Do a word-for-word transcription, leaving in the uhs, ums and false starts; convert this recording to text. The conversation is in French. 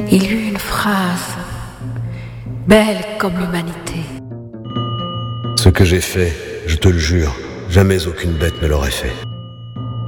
Il eut une phrase, belle comme l'humanité. Ce que j'ai fait, je te le jure, jamais aucune bête ne l'aurait fait.